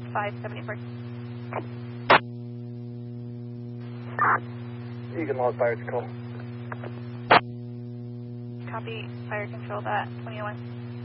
574. You can log fire control. Copy, fire control that 21.